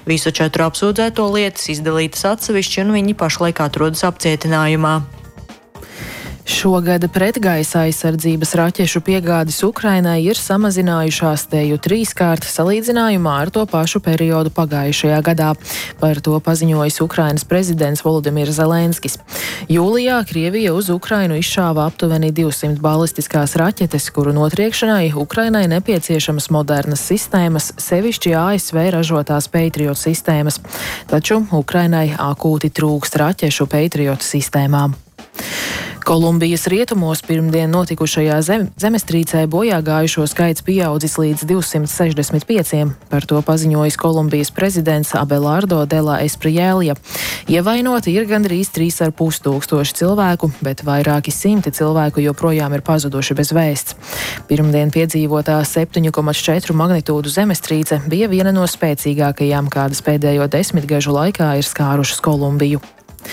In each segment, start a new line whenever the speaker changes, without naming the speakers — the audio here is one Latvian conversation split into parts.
Visu 4 apsūdzēto lietas izdalītas atsevišķi un viņi pašlaik atrodas apcietinājumā.
Šogad pretgaisa aizsardzības raķešu piegādes Ukrainai ir samazinājušās teju 3-kārt salīdzinājumā ar to pašu periodu pagājušajā gadā. Par to paziņojis Ukrainas prezidents Volodimirs Zelenskis. Jūlijā Krievija uz Ukrainu izšāva aptuveni 200 balistiskās raķetes, kuru notriekšanai Ukrainai nepieciešamas modernas sistēmas, sevišķi ASV ražotās Patriot sistēmas. Taču Ukrainai akūti trūkst raķešu Patriot sistēmām. Kolumbijas rietumos pirmdien notikušajā zemestrīcē bojā gājušo skaits pieaudzis līdz 265. Par to paziņojis Kolumbijas prezidents Abelardo de la Espriella. Ievainoti ir gandrīz 3,5 tūkstoši cilvēku, bet vairāki simti cilvēku joprojām ir pazuduši bez vēsts. Pirmdien piedzīvotā 7,4 magnitūdu zemestrīce bija viena no spēcīgākajām, kādas pēdējo 10 gažu laikā ir skārušas Kolumbiju.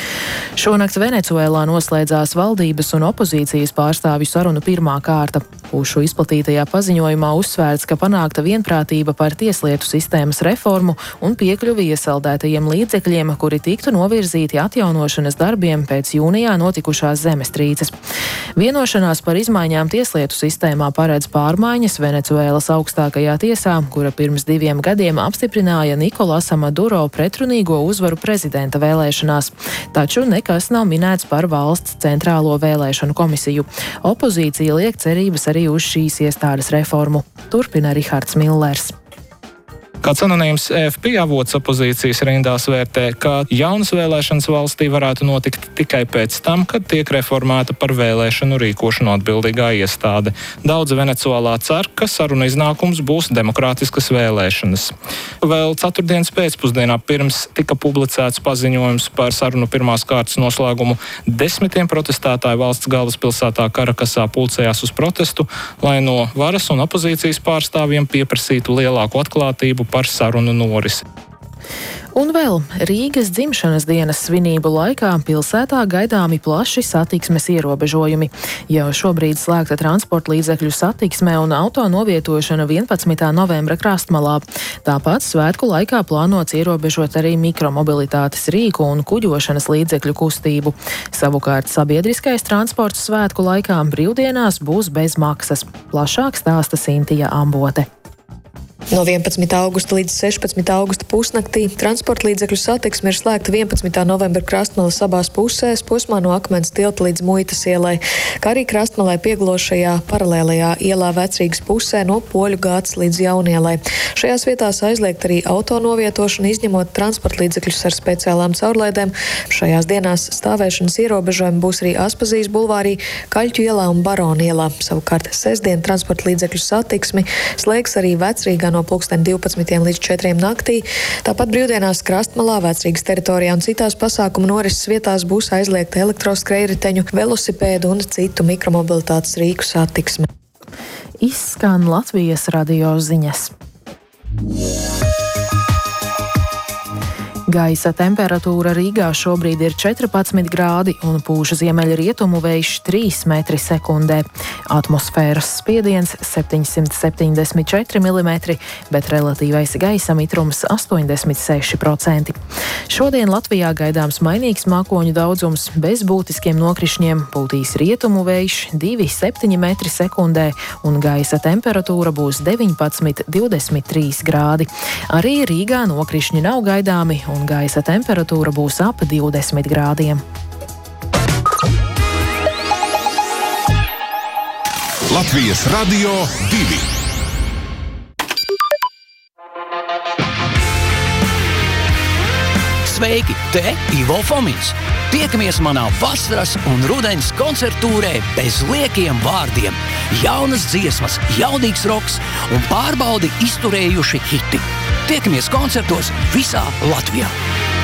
Šonakt Venecuēlā noslēdzās valdības un opozīcijas pārstāvju sarunu pirmā kārta. Pušu izplatītajā paziņojumā uzsvērts, ka panākta vienprātība par tieslietu sistēmas reformu un piekļuvi iesaldētajiem līdzekļiem, kuri tiktu novirzīti atjaunošanas darbiem pēc jūnijā notikušās zemestrīces. Vienošanās par izmaiņām tieslietu sistēmā paredz pārmaiņas Venecuēlas augstākajā tiesā, kura pirms 2 gadiem apstiprināja Nikolasa Maduro pretrunīgo uzvaru prezidenta vēlēšanās. Taču nekas nav minēts par valsts centrālo vēlēšanu komisiju. Opozīcija liek cerības arī uz šīs iestādes reformu. Turpina Rihards Millers.
Kāds anonīms AFP avots opozīcijas rindās vērtē, ka jaunas vēlēšanas valstī varētu notikt tikai pēc tam, kad tiek reformēta par vēlēšanu rīkošanu atbildīgā iestāde. Daudzi Venecuēlā cer, ka saruna iznākums būs demokrātiskas vēlēšanas. Vēl ceturtdienas pēcpusdienā pirms tika publicēts paziņojums par sarunu pirmās kārtas noslēgumu. 10 protestētāji valsts galvaspilsētā Karakasā pulcējās uz protestu, lai no varas un opozīcijas pārstāvjiem pieprasītu lielāku atklātību par sarunu norisi.
Un vēl Rīgas dzimšanas dienas svinību laikā pilsētā gaidāmi plaši satiksmes ierobežojumi. Jau šobrīd slēgta transporta līdzekļu satiksme un auto novietošana 11. novembra Krastmalā. Tāpat svētku laikā plānots ierobežot arī mikromobilitātes rīku un kuģošanas līdzekļu kustību. Savukārt sabiedriskais transports svētku laikā brīvdienās būs bez maksas. Plašāk stāsta Sintija Ambote.
No 11. augusta līdz 16. augusta pusnaktī transporta līdzekļu satiksme ir slēgta 11. novembra Krastmalas abās pusēs, posmā no Akmens tilta līdz Muitas ielai, kā arī Krastmalai pieglošajā paralēlajā ielā Vecrīgas pusē no Poļu gātas līdz Jaunielai. Šajās vietās aizliegt arī auto novietošanu, izņemot transporta līdzekļus ar speciālām caurlaidēm. Šajās dienās stāvēšanas ierobežojumi būs arī Aspazijas bulvārī, Kaļķu ielā un Barona ielā. Savukārt sestdien transporta līdzekļu satiksmi slēgs arī Vecrīgā no 12. līdz 4. naktī. Tāpat brīvdienās Krastmalā, Vecrīgas teritorijā un citās pasākumu norises vietās būs aizliegta elektroskrējriteņu, velosipēdu un citu mikromobilitātes rīku satiksme.
Izskan Latvijas radio ziņas. Gaisa temperatūra Rīgā šobrīd ir 14 grādi un pūš ziemeļrietumu vējš 3 metri sekundē. Atmosfēras spiediens 774 mm, bet relatīvais gaisa mitrums 86%. Šodien Latvijā gaidāms mainīgs mākoņu daudzums bez būtiskiem nokrišņiem, pūtīs rietumu vējš 2,7 metri sekundē un gaisa temperatūra būs 19,23 grādi. Arī Rīgā nokrišņi nav gaidāmi un gaisa temperatūra būs ap 20 grādiem.
Latvijas Radio 2.
Sveiki, te Ivo Fomins. Tiekamies manā vasaras un rudens koncertūrē bez liekiem vārdiem. Jaunas dziesmas, jaudīgs roks un pārbaudi izturējuši hiti. Tiekamies koncertos visā Latvijā.